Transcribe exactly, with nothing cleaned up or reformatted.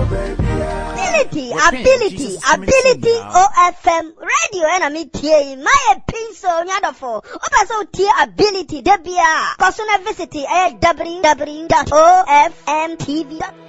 Ability, ability, ability, O F M radio, and I mean, my pencil, Yadafo, also T ability, Debia, Cosona visit, w w w dot o f m t v dot com.